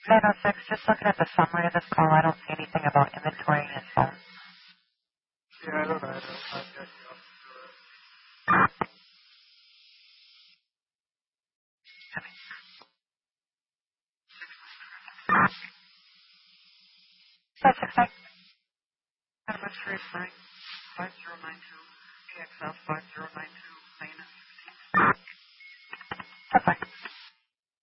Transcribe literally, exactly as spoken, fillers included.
nine oh six, just looking at the summary of this call, I don't see anything about inventory in his phone. Yeah, I don't know. I don't contact you. Five six nine. Number three five five zero nine two A X F five zero nine two maintenance. Bye-bye.